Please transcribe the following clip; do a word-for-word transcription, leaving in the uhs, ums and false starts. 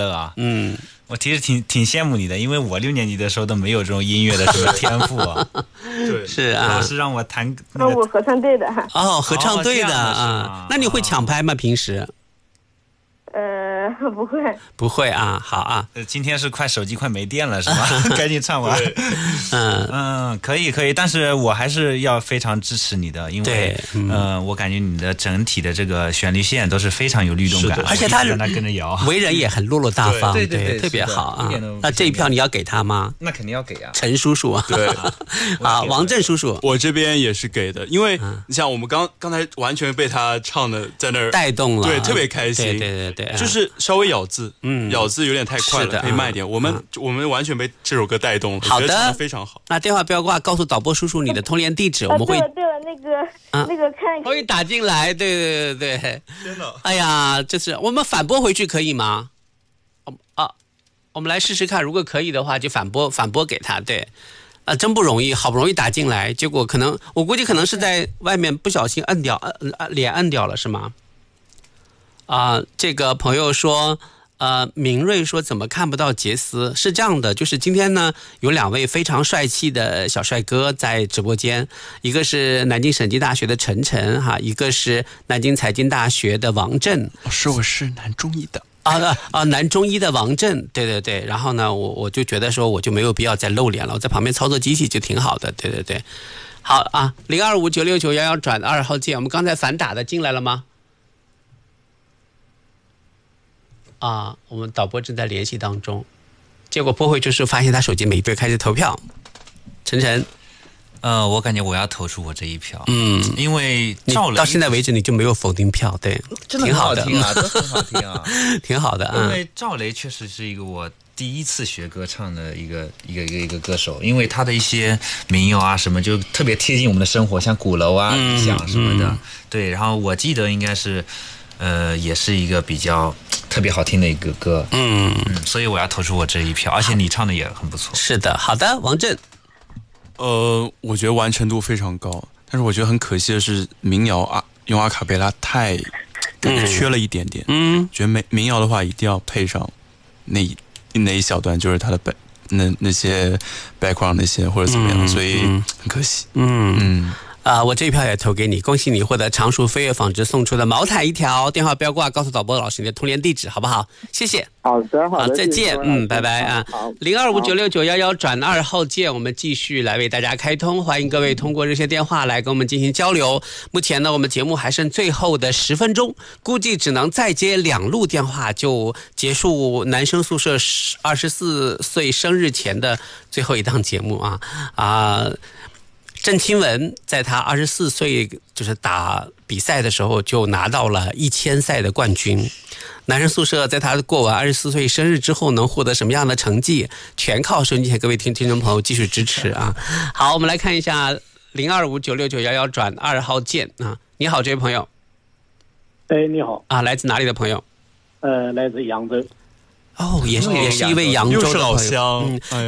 乐啊。 嗯， 我其实挺挺羡慕你的，因为我六年级的时候都没有这种音乐的什么天赋啊。 对， 是啊， 老师让我弹那个那我合唱队的哈。 哦，合唱队的哦这样的是啊吗， 那你会抢拍吗？平时呃，不会。 不会啊，好啊， 呃，今天是快手机快没电了是吗？赶紧唱完。 嗯嗯，可以可以，但是我还是要非常支持你的，因为对嗯、呃，我感觉你的整体的这个旋律线都是非常有律动感， 是的而且他我一直在那跟着摇。 为人也很落落大方， 对对对对特别是的好啊一点都不。 那这一票你要给他吗？ 那肯定要给啊。 陈叔叔， 对啊，王震叔叔我这边也是给的，因为嗯你像我们刚刚才完全被他唱的在那儿带动了， 对，特别开心。 对对对对， 就是稍微咬字， 嗯咬字有点太快是的了，可以慢一点。我们嗯我们完全被这首歌带动了， 好的我觉得唱得非常好。 那电话不要挂，告诉导播叔叔你的通联地址，我啊， 们会对了对了，那个、 啊那个看会打进来。对对对对， 天哪！ 哎呀，这是我们反拨回去可以吗？哦啊，我们来试试看，如果可以的话，就反拨反拨给他。对，啊，真不容易，好不容易打进来，结果可能我估计可能是在外面不小心摁掉，摁摁脸摁掉了是吗？啊，这个朋友说。呃，明瑞说怎么看不到杰斯？是这样的，就是今天呢，有两位非常帅气的小帅哥在直播间，一个是南京省级大学的陈晨哈，一个是南京财经大学的王震。 老师，我是南中医的。 啊啊啊！南中医的王震，对对对。然后呢，我我就觉得说，我就没有必要再露脸了，我在旁边操作机器就挺好的，对对对。好啊，零二五九六九幺幺转二号键，我们刚才反打的进来了吗？啊，我们导播正在联系当中，结果拨回去时发现他手机没对，开始投票。晨晨， 呃，我感觉我要投出我这一票， 嗯， 因为你赵雷到现在为止你就没有否定票，对， 真的很挺好的， 听啊，真的很好听啊。 挺好的因啊。 为赵雷确实是一个我第一次学歌唱的一个一个一个一个歌手，因为他的一些民谣啊什么就特别贴近我们的生活，像鼓楼啊、 嗯理想什么的。 嗯对，然后我记得应该是，呃，也是一个比较特别好听的一个歌。 嗯， 嗯，所以我要投出我这一票，而且你唱的也很不错。 是的，好的，王震。 呃，我觉得完成度非常高，但是我觉得很可惜的是，民谣啊用阿卡贝拉太感觉缺了一点点。 嗯， 觉得民民谣的话一定要配上那一那一小段，就是他的 back 那那些 background 那些或者怎么样， 嗯所以嗯很可惜。 嗯嗯。 啊、我这一票也投给你，恭喜你获得常熟飞跃纺织送出的毛毯一条。电话不要挂，告诉导播老师你的通联地址，好不好？谢谢。 好的，好的， 再见，嗯，拜拜啊。 好， 零二五九六九幺幺转二号键，我们继续来为大家开通，欢迎各位通过热线电话来跟我们进行交流。目前呢，我们节目还剩最后的十分钟，估计只能再接两路电话就结束男生宿舍二十四岁生日前的最后一档节目啊啊。郑钦文在他二十四岁就是打比赛的时候就拿到了一千赛的冠军。男生宿舍在他过完二十四岁生日之后能获得什么样的成绩，全靠收音机前各位听听众朋友继续支持啊！好，我们来看一下零二五九六九幺幺转二号键啊！你好，这位朋友。 哎，你好。 啊，来自哪里的朋友？ 呃，来自扬州。 哦，也是也是一位扬州的又是老朋友。 乡。 嗯， 哎